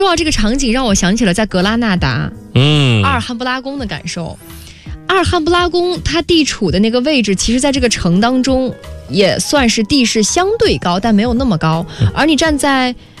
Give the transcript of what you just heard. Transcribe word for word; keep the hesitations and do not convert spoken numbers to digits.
说到这个场景，让我想起了在格拉纳达， 嗯， 阿尔汉布拉宫的感受。阿尔汉布拉宫它地处的那个位置，其实在这个城当中也算是地势相对高，但没有那么高。而你站在